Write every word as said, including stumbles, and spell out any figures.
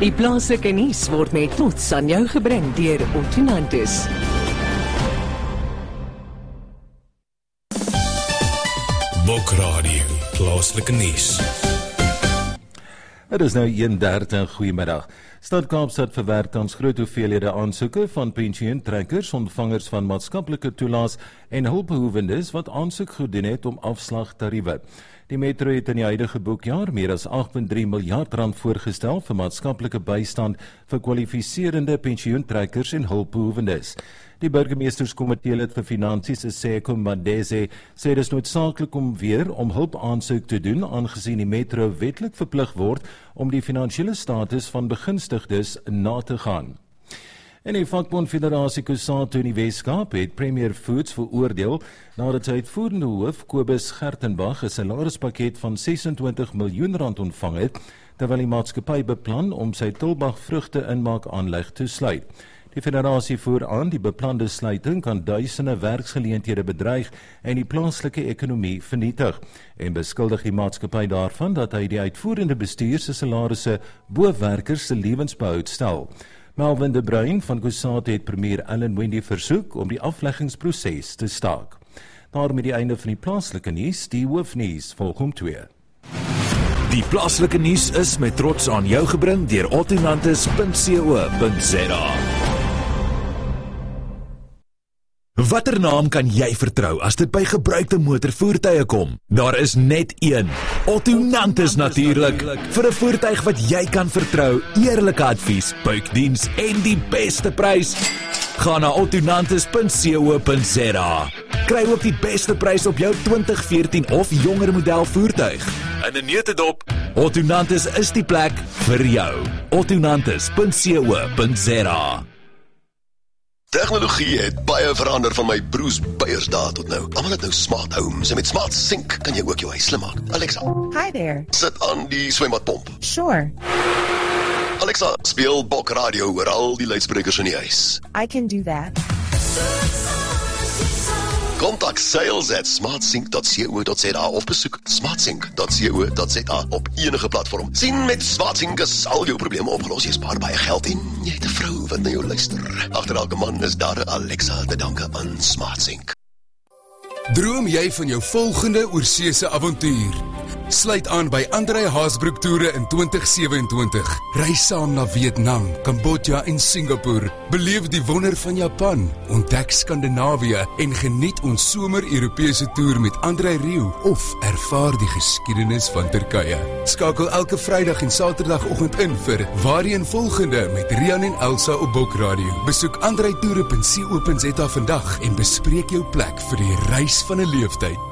Die plaaslike nuus word met trots aan jou gebring deur Ottonantis. Bokradio, plaaslike nuus. Het is nou een dertig, goeiemiddag. Stad Kaapstad verwerk tans groot hoeveelhede aansoeke van pensioentrekkers, ontvangers van maatskaplike toelaas en hulpbehoewendes wat aansoek gedoen het om afslagtariewe. Die metro het in die huidige boekjaar meer as agt komma drie miljard rand voorgestel vir maatskaplike bystand vir kwalifiserende pensioentrekkers en hulpbehoewendes. Die burgemeesterskomitee lid vir finansies, Seko Madese, sê dit is noodsaaklik om weer om hulp aansoek te doen, aangesien die metro wetlik verplig word om die finansiële status van begunstigdes na te gaan. En die vakbond Federasie Kusatu in die Weskaap het Premier Foods veroordeel nadat sy uitvoerende hoof Kobus Gertenbach 'n salarispakket van sesentwintig miljoen rand ontvang het, terwyl die maatskappy beplan om sy Tulbagh vrugte inmaak aanleg te sluit. Die federasie voer aan die beplande sluiting kan duisende werksgeleenthede bedreig en die plaaslike ekonomie vernietig, en beskuldig die maatskappy daarvan dat hy die uitvoerende bestuur se salarisse bo werkers se lewensbehoud stel. Melvin de Bruin van Kusatu het premier Alan Wendy versoek om die afleggingsproses te staak. Daarmee die einde van die plaaslike nuus, die hoofnuus volg twee. Die plaaslike nuus is met trots aan jou gebring deur ottonantis punt co punt za. Watter naam kan jy vertrou as dit by gebruikte motorvoertuie kom? Daar is net een. Ottonantis natuurlik. Vir 'n voertuig wat jy kan vertrou, eerlike advies, buikdiens en die beste prys. Ga na ottonantis punt co punt za. Kry ook die beste prys op jou twintig veertien of jonger model voertuig. In 'n neutedop, Ottonantis is die plek vir jou. ottonantis punt co punt za. Tegnologie het baie verander van my broers Beyers dae tot nou. Almal het nou smart homes en met smart sink kan jy ook jou huis slim maak. Alexa, Hi there. sit aan die swembadpomp. Sure, Alexa, speel Bokradio oor al die luidsprekers in die huis. I can do that. Kontak sales at smartsync dot co dot za of besoek smartsync dot co dot za op enige platform. Sien, met Smartsync is al jou probleme opgelos. Jy spaar baie geld en jy het 'n vrou wat na jou luister. Agter elke man is daar 'n Alexa te danke aan Smartsync. Droom jy van jou volgende oorseese avontuur? Sluit aan by André Haasbroek Toere in twintig sewe-en-twintig. Reis saam na Vietnam, Kambodja en Singapore. Beleef die wonder van Japan, ontdek Skandinawië en geniet ons somer-Europese toer met André Rieu of ervaar die geskiedenis van Turkye. Skakel elke Vrydag en Saterdagoggend in vir Waarheen Volgende met Rian en Elsa op Bokradio. Besoek andretoere punt co punt za vandag en bespreek jou plek vir die reis van 'n leeftyd.